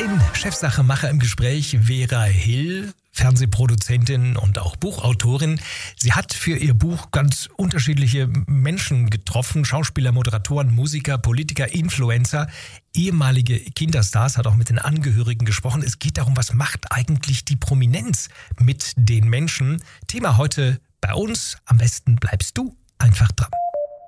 In Chefsache Macher im Gespräch Vera Hill, Fernsehproduzentin und auch Buchautorin. Sie hat für ihr Buch ganz unterschiedliche Menschen getroffen. Schauspieler, Moderatoren, Musiker, Politiker, Influencer, ehemalige Kinderstars, hat auch mit den Angehörigen gesprochen. Es geht darum, was macht eigentlich die Prominenz mit den Menschen. Thema heute bei uns. Am besten bleibst du einfach dran.